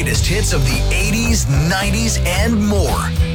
greatest hits of the 80s, 90s, and more.